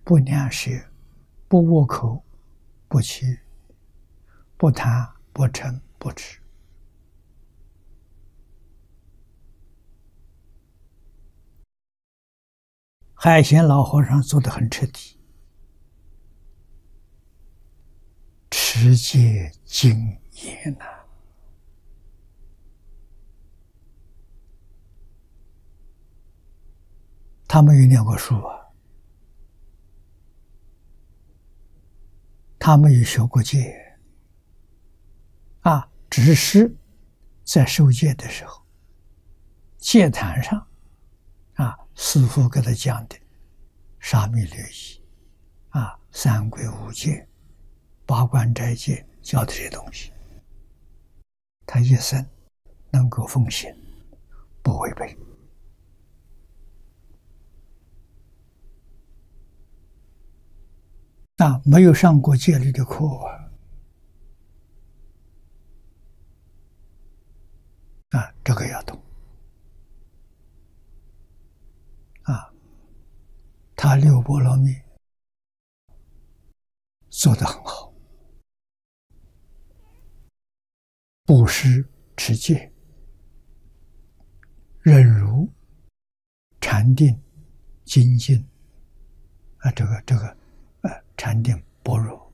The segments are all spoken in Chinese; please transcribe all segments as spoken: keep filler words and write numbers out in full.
不两舌，不恶口，不绮语，不贪，不嗔，不痴。海贤老和尚做得很彻底，持戒精严呐。他没有念过书啊，他没有学过戒啊，只是在受戒的时候，戒坛上啊，师父给他讲的沙弥律仪啊，三归五戒、八关斋戒，教的这些东西，他一生能够奉行，不违背。啊，没有上过戒律的课啊，啊，这个要懂啊。他六波罗蜜做得很好，布施、持戒、忍辱、禅定、精进啊，这个这个。禅定般若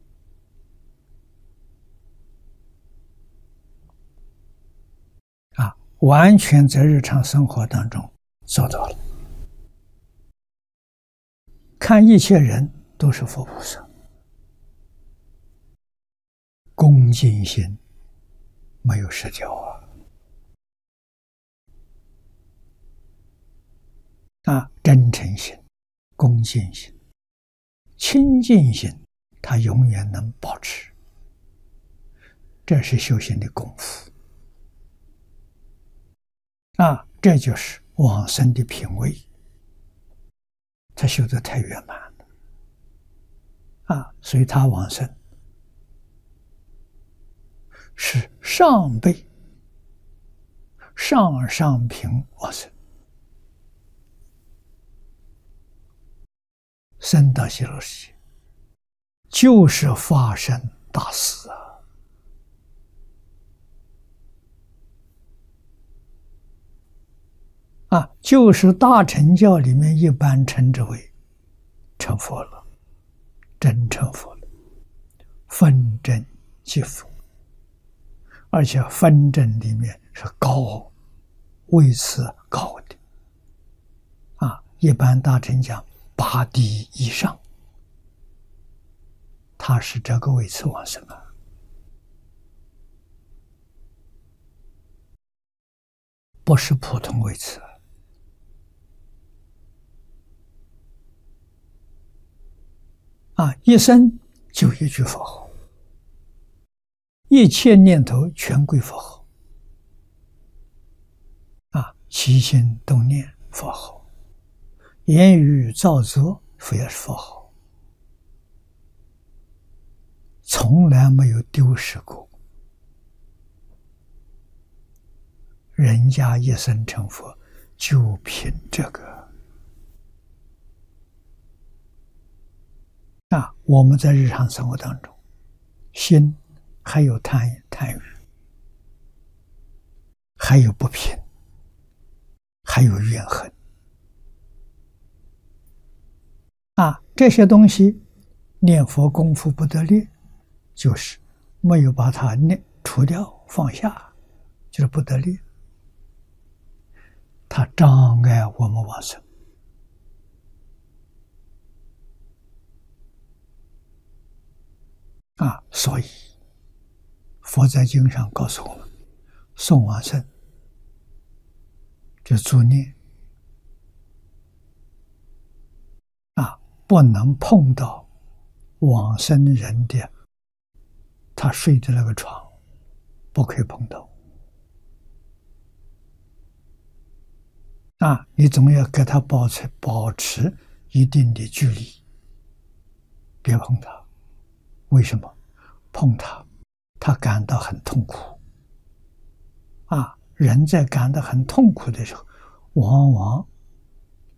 啊，完全在日常生活当中做到了。看一切人都是佛菩萨，恭敬心没有失掉啊！啊，真诚心、恭敬心、清净心，他永远能保持，这是修行的功夫啊！这就是往生的品位，他修得太圆满了啊！所以他往生是上辈上上品往生，生到极乐世界，就是发生大事啊！啊，就是大乘教里面一般称之为成佛了，真成佛了，分真即佛，而且分真里面是高，位次高的啊！一般大乘讲八地以上，他是这个位次往生啊，不是普通位次啊！一生就一句佛号，一切念头全归佛号啊，起心动念佛号，言语造作也是佛号，从来没有丢失过。人家一生成佛，就凭这个啊！我们在日常生活当中，心还有贪贪欲，还有不平，还有怨恨啊！这些东西念佛功夫不得力，就是没有把它念除掉放下，就是不得力，它障碍我们往生啊！所以佛在经上告诉我们，送往生就助念啊，不能碰到往生人的他睡的那个床，不可以碰到啊！你总要给他保持保持一定的距离，别碰他。为什么？碰他，他感到很痛苦啊！人在感到很痛苦的时候，往往